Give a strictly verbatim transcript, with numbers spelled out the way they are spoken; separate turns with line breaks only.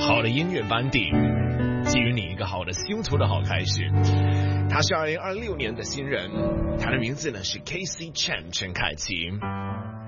好的音乐班底，给予你一个好的修图的好开始。他是二零二六年的新人，他的名字呢是 K C Chen 陈凯琪。